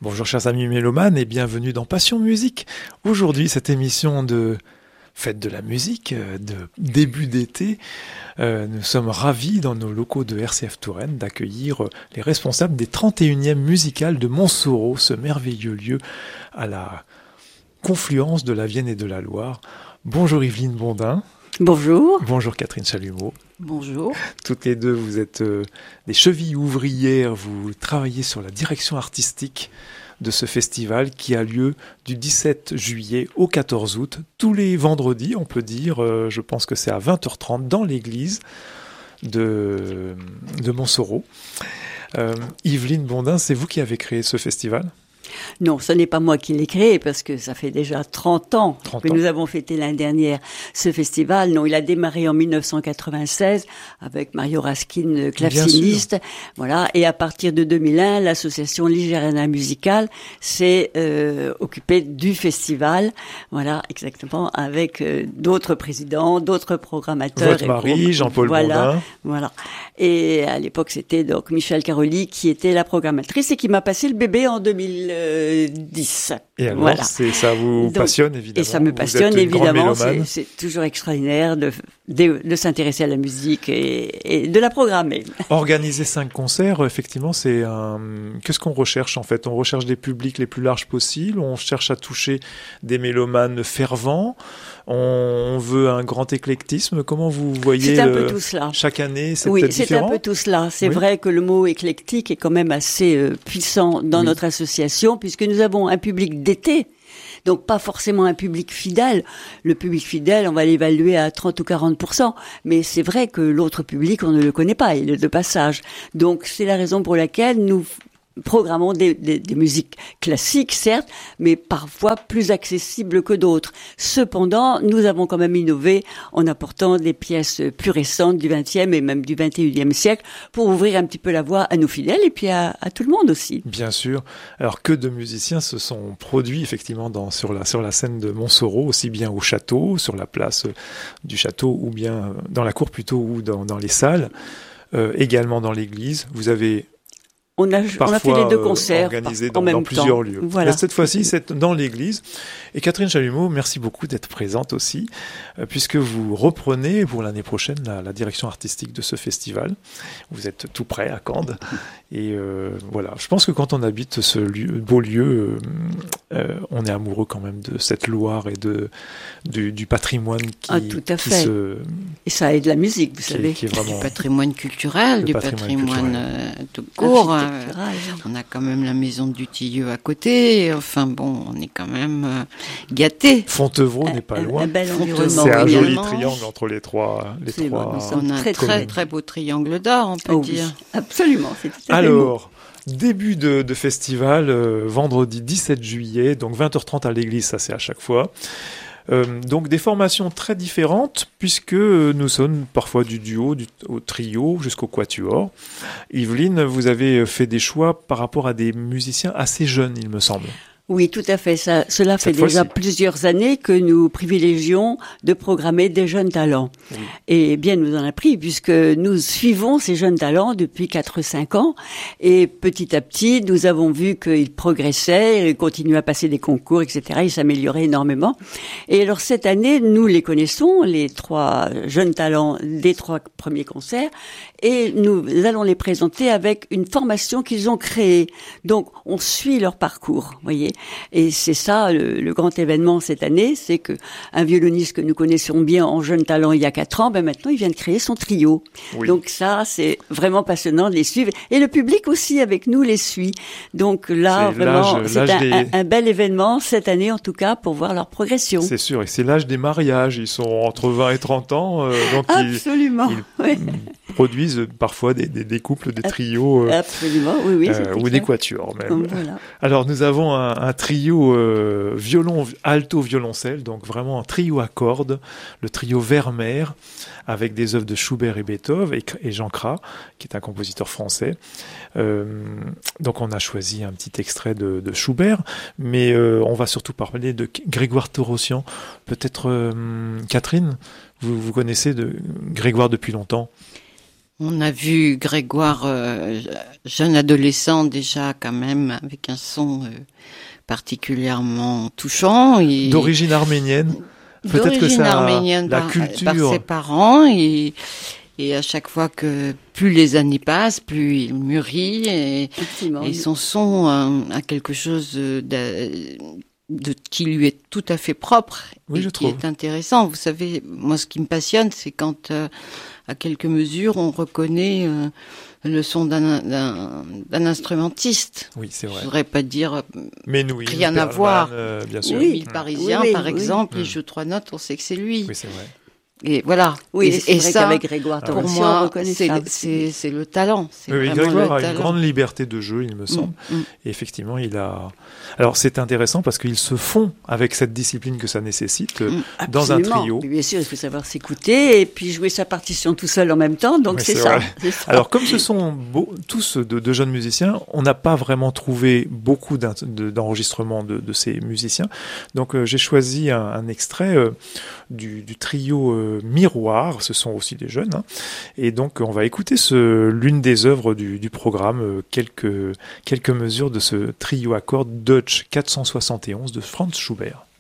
Bonjour chers amis mélomanes et bienvenue dans Passion Musique. Aujourd'hui, cette émission de fête de la musique, de début d'été, nous sommes ravis dans nos locaux de RCF Touraine d'accueillir les responsables des 31e musicales de Montsoreau, ce merveilleux lieu à la confluence de la Vienne et de la Loire. Bonjour Yveline Bondin. Bonjour. Bonjour Catherine Chalumeau. Bonjour. Toutes les deux, vous êtes des chevilles ouvrières, vous travaillez sur la direction artistique de ce festival qui a lieu du 17 juillet au 14 août, tous les vendredis, on peut dire, je pense que c'est à 20h30 dans l'église de Montsoreau. Yveline Bondin, c'est vous qui avez créé ce festival ? Non, ce n'est pas moi qui l'ai créé parce que ça fait déjà 30 ans que nous avons fêté l'année dernière ce festival. Non, il a démarré en 1996 avec Mario Raskin, claveciniste. Voilà. Et à partir de 2001, l'association Ligeriana Musicale s'est occupée du festival. Voilà, exactement, avec d'autres présidents, d'autres programmateurs. Votre mari, Jean-Paul Bondin. Voilà. Et à l'époque, c'était donc Michel Caroli qui était la programmatrice et qui m'a passé le bébé en 2010. Et alors, voilà. Ça vous passionne évidemment. Et ça me passionne évidemment. C'est toujours extraordinaire de s'intéresser à la musique et de la programmer. Organiser 5 concerts, effectivement, c'est qu'est-ce qu'on recherche en fait ? On recherche des publics les plus larges possibles. On cherche à toucher des mélomanes fervents. On veut un grand éclectisme. Comment vous voyez un peu tout cela. Chaque année, c'est oui, peut-être différent. Oui, c'est un peu tout cela. C'est vrai que le mot éclectique est quand même assez puissant dans notre association, puisque nous avons un public d'été. Donc pas forcément un public fidèle. Le public fidèle, on va l'évaluer à 30 ou 40%. Mais c'est vrai que l'autre public, on ne le connaît pas, il est de passage. Donc c'est la raison pour laquelle nous programmons des musiques classiques, certes, mais parfois plus accessibles que d'autres. Cependant, nous avons quand même innové en apportant des pièces plus récentes du XXe et même du XXIe siècle pour ouvrir un petit peu la voie à nos fidèles et puis à tout le monde aussi. Bien sûr. Alors que de musiciens se sont produits effectivement sur la scène de Montsoreau, aussi bien au château, sur la place du château, ou bien dans la cour plutôt, ou dans les salles, également dans l'église. Vous avez on a fait les deux concerts organisés en même dans plusieurs lieux. Voilà. Là, cette fois-ci, c'est dans l'église. Et Catherine Chalumeau, merci beaucoup d'être présente aussi, puisque vous reprenez pour l'année prochaine la direction artistique de ce festival. Vous êtes tout près à Cande. Et voilà, je pense que quand on habite ce beau lieu, on est amoureux quand même de cette Loire et du patrimoine qui, tout à fait. Et ça aide la musique, vous savez. Qui est vraiment du patrimoine culturel, du patrimoine tout court. On a quand même la maison du Tilleux à côté. Enfin bon, on est quand même gâtés. Fontevraud n'est pas loin. Un bel environnement. C'est un joli triangle entre les trois. On a un très beau triangle d'or, on peut dire. Oui, absolument. Alors, début de festival, vendredi 17 juillet, donc 20h30 à l'église, ça c'est à chaque fois. Donc des formations très différentes puisque nous sommes parfois du duo, au trio jusqu'au quatuor. Yveline, vous avez fait des choix par rapport à des musiciens assez jeunes, il me semble. Oui, tout à fait. Cela fait déjà plusieurs années que nous privilégions de programmer des jeunes talents. Oui. Et bien nous en a pris puisque nous suivons ces jeunes talents depuis 4-5 ans et petit à petit nous avons vu qu'ils progressaient, ils continuaient à passer des concours, etc. Ils s'amélioraient énormément. Et alors cette année, nous les connaissons, les 3 jeunes talents des 3 premiers concerts et nous allons les présenter avec une formation qu'ils ont créée. Donc on suit leur parcours, voyez. Et c'est ça le grand événement cette année, c'est que un violoniste que nous connaissions bien en jeune talent il y a 4 ans, maintenant il vient de créer son trio. Oui. Donc ça, c'est vraiment passionnant de les suivre. Et le public aussi avec nous les suit. Donc là, vraiment, c'est un bel événement cette année en tout cas pour voir leur progression. C'est sûr, et c'est l'âge des mariages. Ils sont entre 20 et 30 ans, donc absolument. Ils produisent parfois des couples, des trios. Absolument, oui, ou des quatuors même. Voilà. Alors nous avons un trio violon, alto, violoncelle, donc vraiment un trio à cordes, le trio Vermeer, avec des œuvres de Schubert et Beethoven, et Jean Cras, qui est un compositeur français. Donc on a choisi un petit extrait de Schubert, mais on va surtout parler de Grégoire Torossian. Peut-être Catherine, vous connaissez de Grégoire depuis longtemps ? On a vu Grégoire, jeune adolescent déjà quand même, avec un son particulièrement touchant. D'origine arménienne. Peut-être que ça, arménienne la par culture. Ses parents et à chaque fois que plus les années passent, plus il mûrit et son son a quelque chose qui lui est tout à fait propre et qui est intéressant. Vous savez, moi ce qui me passionne, c'est quand à quelques mesures on reconnaît le son d'un instrumentiste. Oui, c'est vrai. Je voudrais pas dire Menouin, rien à voir. Bien sûr. Oui, le Parisien, par exemple, il joue 3 notes, on sait que c'est lui. Oui, c'est vrai. Et voilà. Oui, et ça, qu'avec Grégoire, pour moi, c'est le talent. Oui, Grégoire a une grande liberté de jeu, il me semble. Et effectivement, il a. Alors, c'est intéressant parce qu'ils se font avec cette discipline que ça nécessite dans un trio. Mais bien sûr, il faut savoir s'écouter et puis jouer sa partition tout seul en même temps. Donc, c'est ça. Alors, comme ce sont tous de jeunes musiciens, on n'a pas vraiment trouvé beaucoup d'enregistrements de ces musiciens. Donc, j'ai choisi un extrait du trio Miroir, ce sont aussi des jeunes, hein. Et donc on va écouter l'une des œuvres du programme, quelques mesures de ce trio à cordes Deutsch 471 de Franz Schubert.